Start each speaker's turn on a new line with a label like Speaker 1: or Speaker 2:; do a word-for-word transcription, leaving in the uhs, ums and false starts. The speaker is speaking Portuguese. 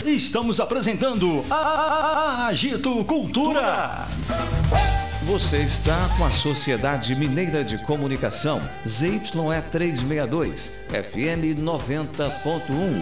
Speaker 1: Estamos apresentando a Agito Cultura.
Speaker 2: Você está com a Sociedade Mineira de Comunicação, Z Y E trezentos e sessenta e dois, F M noventa ponto um.